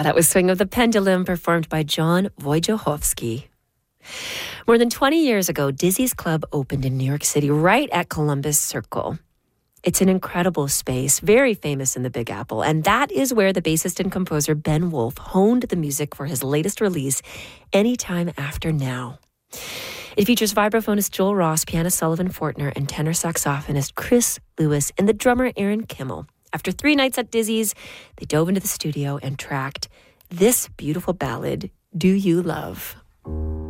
That was Swing of the Pendulum, performed by John Wojciechowski. More than 20 years ago, Dizzy's Club opened in New York City, right at Columbus Circle. It's an incredible space, very famous in the Big Apple, and that is where the bassist and composer Ben Wolf honed the music for his latest release, Anytime After Now. It features vibraphonist Joel Ross, pianist Sullivan Fortner, and tenor saxophonist Chris Lewis, and the drummer Aaron Kimmel. After 3 nights at Dizzy's, they dove into the studio and tracked this beautiful ballad, Do You Love?